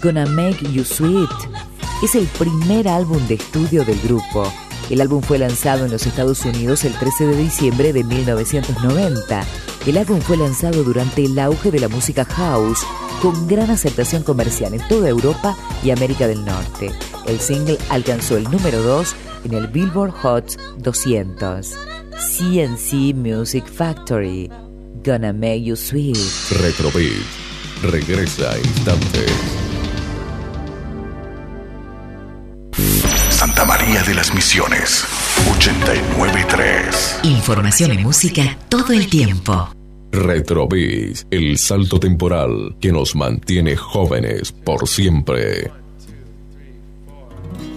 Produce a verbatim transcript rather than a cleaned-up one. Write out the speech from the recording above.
Gonna Make You Sweet. Es el primer álbum de estudio del grupo. El álbum fue lanzado en los Estados Unidos el trece de diciembre de mil novecientos noventa. El álbum fue lanzado durante el auge de la música house, con gran aceptación comercial en toda Europa y América del Norte. El single alcanzó el número dos en el Billboard Hot doscientos. C and C Music Factory, Gonna Make You Sweet. Retrobeat regresa a instantes. Santa María de las Misiones, ochenta y nueve punto tres. Información y música todo el tiempo. Retrobeat, el salto temporal que nos mantiene jóvenes por siempre.